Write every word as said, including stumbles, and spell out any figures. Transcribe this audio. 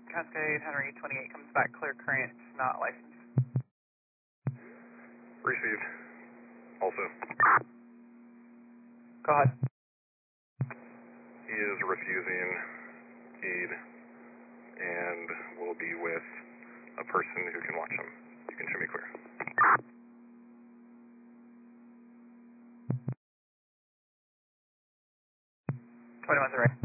Cascade, Henry twenty-eight comes back, clear current, not licensed. Received. Also. Go ahead. He is refusing aid and will be with a person who can watch him. You can show me clear. twenty-one's right.